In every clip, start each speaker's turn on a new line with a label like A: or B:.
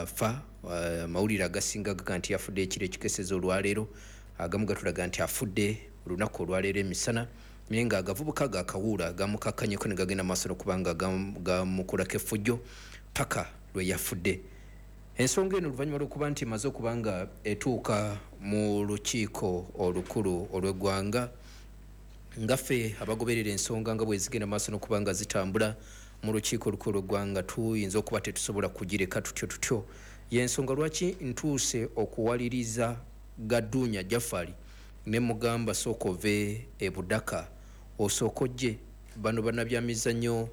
A: nga fa mawulire agasinga gaga nti afudde ekiro ekikesezo olwaleero agamu gatulaga nti afudde olunaku olwaleero emisana naye nga agavubuka gakawuula gamukakkanyeko ne gagenda maaso n'okubanga gamukulako effujjo paka lwe yafudde. Ensonga eno oluvannyuma lw'okuba nti emaze okuba nga etuuka mu lukiiko olukulu olw'eggwanga nga ffe abagoberera ensonga nga bwe zigenda maaso n'okuba nga zitambula mu lukiiko olukulu olw'eggwanga tuyinza okuba tetusobola kugireka tutyo y'ensonga lwaki ntuuse okuwaliriza Gadunya Jafari ne mugamba sooka ove e Budaka osooka ojje bano bannabyamizannyo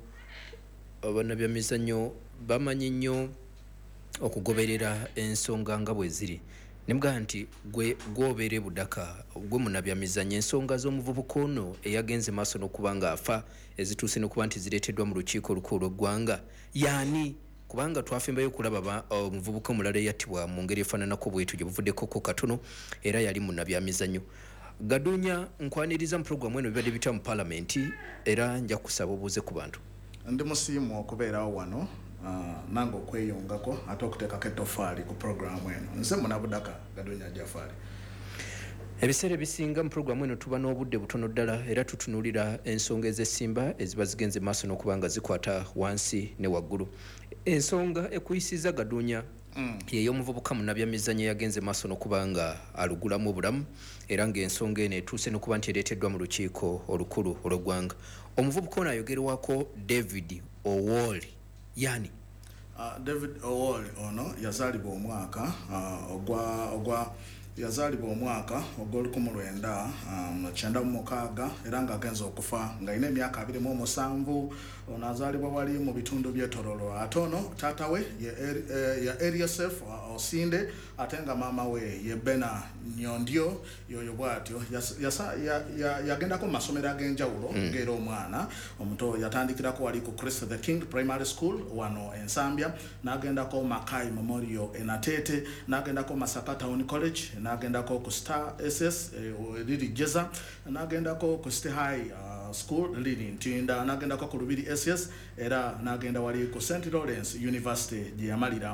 A: bamanyi nnyo okugoberera ensonga nga bwe ziri nemugamba nti gwe gwobeera e Budaka gwe munnabyamizannyo ensonga z'omuvubuka ono eyagenze maaso n'okuba nga afa ezituuse n'okuba nti zireeteddwa mu lukiiko olukulu lw'eggwanga yaani kubanga twafembayo okulaba omuvubuka omulala eyattibwa mu ngeri efaananako bwetu gye buvuddekoko katono era yali munnabyamizannyo. Gadunya nkwaniriza mu puroguramu eno bibadde bitya mu paalamenti era nja kusaba obuuze ku bantu.
B: Ndi musiimu okubeerawo wano nange okweyongako ate okuteekako ettofaali ku puroguramu eno. Nze Munabudaka Gadunya Jafari.
A: Ebiseera ebisinga mu puroguramu eno tuba n'obudde butono ddala era tutunuulira ensonga ez'essimba eziba zigenze maaso n'okuba nga zikwata wansi ne waggulu. Ensonga ekuyisiza Gadunya y'ey'omuvubuka munnabyamizannyo yagenze maaso n'okuba nga alugulamu obulamu era ng'ensonga eno etuuse n'okuba nti ereeteddwa mu lukiiko olukulu olw'eggwanga. Omuvubuka ono ayogerwako David Owoli yani
B: David Owoli ono yazaalibwa omwaka yazaalibwa omwaka ogw'Olukumi-1996 era ng'agenza okufa ng'alina emyaka 27. Ono azaalibwa wali mu bitundu by'Etororo. Ate ono taata we ye Eliasef Osinde ate nga maama we ye Bena Nyondyo yoyo bw'atyo yagendako mu masomero ag'enjawulo ng'era omwana omuto yatandikirako wali ku Christ the King Primary School wano Ensambya n'agendako Makai Memorial Enatete n'agendako Masaka Town College n'agendako ku Star SS liri Jeza n'agendako ku City High School liri Ntinda n'agendako ku Lubiri SS era n'agenda wali ku St. Lawrence University gye yamalira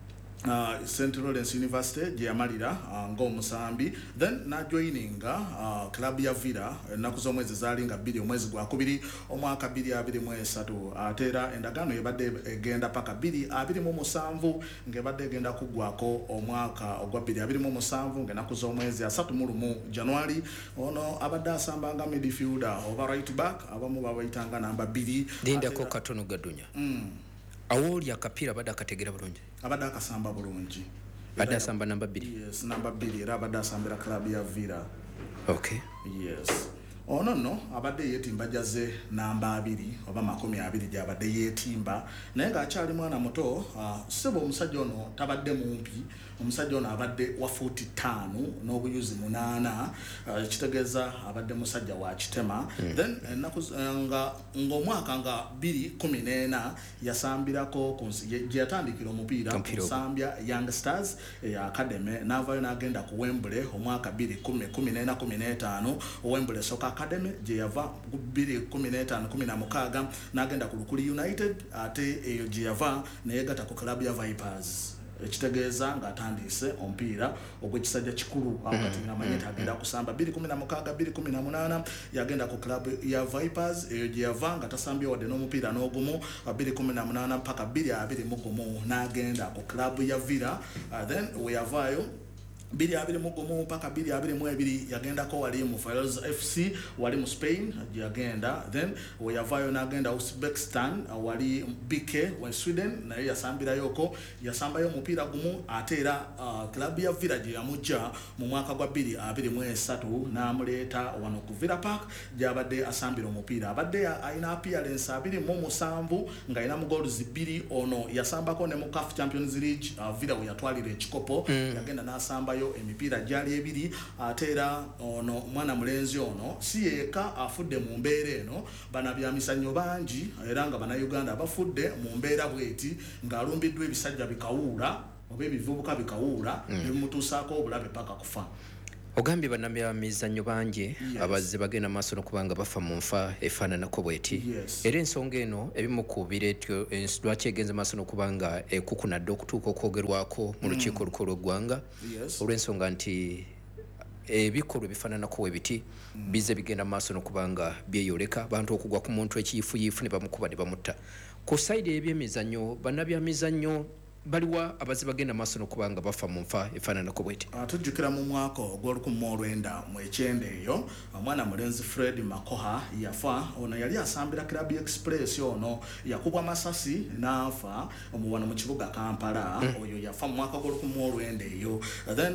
B: St. Lawrence University gye yamalira ng'omusambi then najoininga club ya Villa ennaku z'omwezi zaali nga 2 omwezi gwa 2 omwaka 2023 ate era endagaano ebadde egenda paka 2027 ng'ebadde egenda kuggwako omwaka ogwa 2027 ng'ennaku z'omwezi 31 January. Ono abadde asambanga midfielder oba right back abamu babayitanga namba 2
A: lindako katono Gadunya Awoli akapiira abadde akategera bulungi
B: abadde akasamba bulungi
A: abadde asamba namba 2.
B: Yes, namba 2 era abadde asambira club ya Villa.
A: Okay.
B: Yes. Ono no abadde yetimba jaze namba 2 oba 20 gyabadde yetimba naye ng'akyali mwana muto. Sebo omusajja ono tabadde mumpi. Omusajja ono abadde wa 45 n'obuyuzi 8 kitegeeza abadde musajja wa kitema. Then ng'omwaka nga 2014 yasambirako gye yatandikira omupiira ku Nsambya Young Stars Academy n'avaayo n'agenda ku Wembley omwaka 2014-15 Wembley Soccer Academy gye yava 2015-16 n'agenda ku Lukuli United ate eyo gye yava neyegatta ku club ya Vipers. Ekitegeeza ng'atandise omupiira ogw'ekisajja kikulu wakati ng'amanyeta agenda kusamba 2016-2018 yagenda ku club ya Vipers eyo gye yava nga tasambye wadde n'omupiira n'ogumu 2018 mpaka 2021 n'agenda ku club ya Villa. Then we yavaayo 2021 mpaka 2022 yagendako wali mu Fires FC wali mu Spain yagenda. Then we yavaayo n'agenda Uzbekistan wali BK wa Sweden naye yasambira yoko yasambayo omupiira gumu ate era club ya Villa gye yamujja mu mwaka gwa 2023 n'amuleeta wano ku Villa Park gy'abadde asambira omupiira. Abadde alina appearance 27 ng'alina mu goals 2. Ono yasambako ne mu CAF Champions League Villa we yatwalira ekikopo yagenda n'asamba emipiira gyali 2 ate era ono mwana mulenzi ono si yeka afudde mu mbeera eno banabyamizannyo bangi era nga bannayuganda abafudde mu mbeera bweti ng'alumbiddwa ebisajja bikawuula oba ebivubuka bikawuula bimutuusaako obulabe paka kufa.
A: ogambye bannamizannyo bangi abazze bagenda maaso n'okubanga bafa mu nfa efaananako bweti era ensonga eno ebimu ku bireetyo lwaki egenze maaso n'okubanga ekukunadde okutuuka okwogerwako mu lukiiko olukulu lw'eggwanga olw'ensonga nti ebikolwa ebifaananako webiti bize bigenda maaso n'okubanga byeyoleka bantu okugwa ku muntu ekiyifuyifu ne bamukuba ne bamutta ku sayidi ebyemizannyo bannabyamizannyo baliwa abazze bagenda maaso n'okubanga bafa mu nfa efaananako bweti
B: tujjukira mu mwaka ogw'olukumi eyo omwana mulenzi Fred Makoha yafa ono yali asambira Club Express ono yakubwa masasi n'afa omuwano mu kibuga Kampala oyo yafa mu mwaka ogw'olukumi eyo then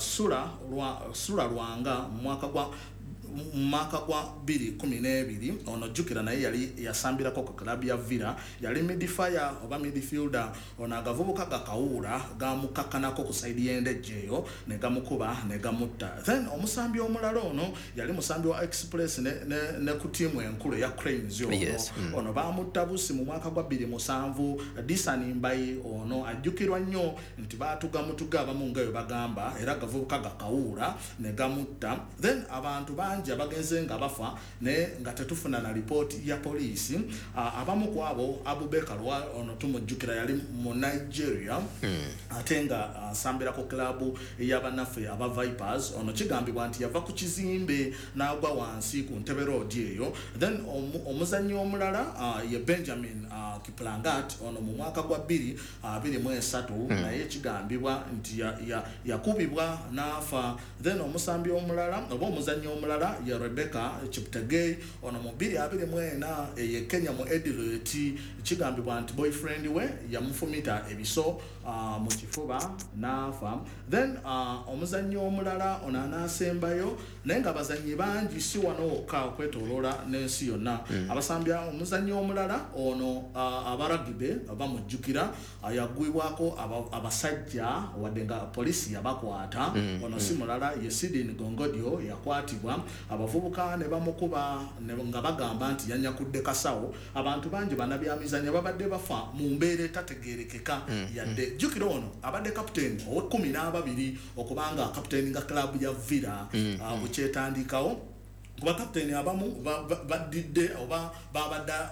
B: Sula Lwanga mu mwaka gwa 2012 ono jukira naye yali yasambirako ku club ya Villa yali midfielder oba midfielder ono agavubuka gakawura gamukakanako ku side y'endejjeyo ne gamukuba ne gamutta then omusambi omulala ono yali musambi wa Express ne ku tiimu enkulu ya Cranes ono bamutta busi mu mwaka gwa 2007 Disani Mbayi ono ajjukirwa nnyo nti baatugamutuga abamu ngayo bagamba era gavubuka gakawura ne gamutta then abantu abagenze nga bafa ne nga tetufuna na report ya police abamu kwabo Abubakar ono tumujjukira yali mu Nigeria atenga sambira ku club y'abanafe aba Vipers ono kigambibwa nti yava ku kizimbe n'agwa wansi ku Ntebe Road eyo then omuzannyi omulala ye Benjamin Kiplangat ono mu mwaka gwa 2023 naye kigambibwa nti yakubibwa n'afa then omusambi omulala oba omuzannyi omulala ya Rebecca Chiptegei ono mu 2024 ye Kenya mu Eldoret kigambibwa nti boyfriend we yamufumita ebiso mu kifuba n'afa then omuzannyi omulala ono anasembayo naye nga abazannyi bangi si wano wokka okwetoloola n'ensi yonna abasambya omuzannyi omulala ono abaragibe bamujjukira yagwibwako abasajja wadde nga polisi yabakwata ono si mulala ye Sidin Gongodio yakwatibwa abavubuka ne bamukuba nga bagamba nti yanyakudde kasawo abantu bangi bannabyamizannyo babadde bafa mu mbeera etategeerekeka yadde jjukira ono abadde captain owe-12 okubanga captain nga club ya Villa bukyetandikawo kuba captain abamu badidde oba babadda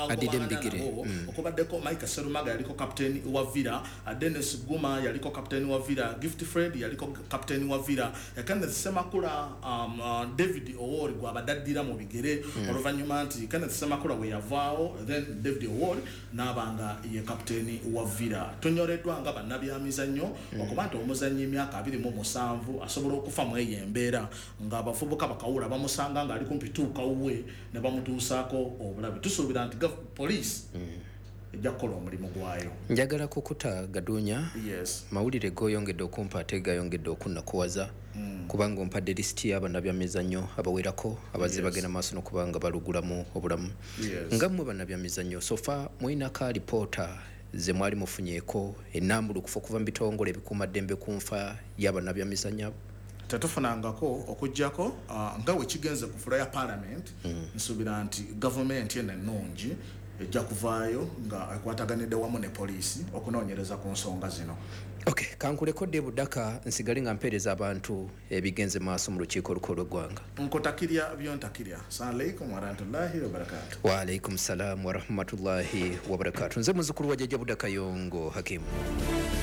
B: okubaddeko Mike Serumaga yaliko captain wa Villa Dennis Guma yaliko captain wa Villa Gift Fred yaliko captain wa Villa Kenneth Semakula David Owori gwabadaddira mu bigere oluvanyuma nti Kenneth Semakula we yavaawo then David Owori n'abanga ye captain wa Villa tunyoleddwa nga bannabyamizannyo okuba nti omuzannyi emyaka 27 asobola okufa mu eyo embeera nga abavubuka bakawula bamusanga nga ali kumpi tuuka uwe ne bamutuusaako obulabe tusuubira nti police ejja kukola omulimu gwayo
A: njagala kukuta Gadunya mawulire goyongedde okumpa ate gayongedde okunnakuwaza kubanga ompadde lisiti y'abannabyamizannyo abawerako abazze bagenda maaso n'okubanga balugulamu obulamu nga mmwe bannabyamizannyo sofa mulinako alipoota ze mwali mufunyeeko ennambulukufu okuva mu bitongole ebikuumaddembe ku nfa y'abannabyamizannyo abo
B: tetufunangako okujjako nga we kigenze ku fula ya parliament nsuubira nti gavumenti eno ennungi ejja kuvaayo nga ekwataganidde wamu ne poliisi okunoonyereza ku nsonga zino kankulekodde buddaka nsigale nga mpeereza abantu ebigenze maaso mu lukiiko olukulu lw'eggwanga nkotakirya byontakirya assalamualaikum warahmatullahi wabarakatuh
A: waalaikum salaam warahmatullahi wabarakatuh nze muzzukulu wa jjajja Buddaka Yongo Hakimu